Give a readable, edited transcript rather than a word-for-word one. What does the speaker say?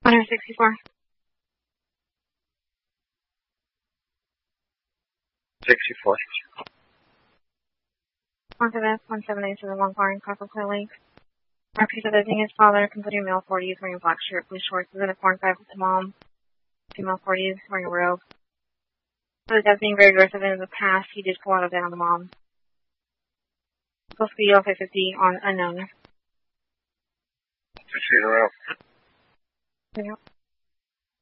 164. 64. 178 1 car in Copper Clear Lake. Repeat of visiting his father, completing male 40s, wearing a black shirt, blue shorts, is in a corn five with the mom. Female 40s, wearing a robe. So the dad's being very aggressive, and in the past, he did pull out a gun on the mom. Supposed to be off at 50 on unknown. 50 in a row. Yep.